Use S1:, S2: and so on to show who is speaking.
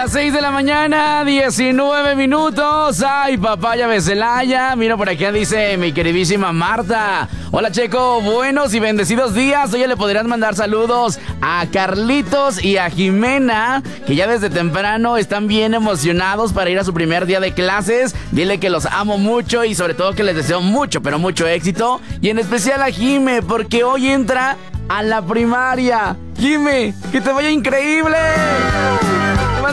S1: las 6 de la mañana, 19 minutos. Ay, papaya de Celaya. Mira, por acá dice mi queridísima Marta. Hola, Checo, buenos y bendecidos días. Oye, le podrías mandar saludos a Carlitos y a Jimena, que ya desde temprano están bien emocionados para ir a su primer día de clases. Dile que los amo mucho y sobre todo que les deseo mucho, pero mucho éxito. Y en especial a Jime, porque hoy entra a la primaria. Jime, que te vaya increíble.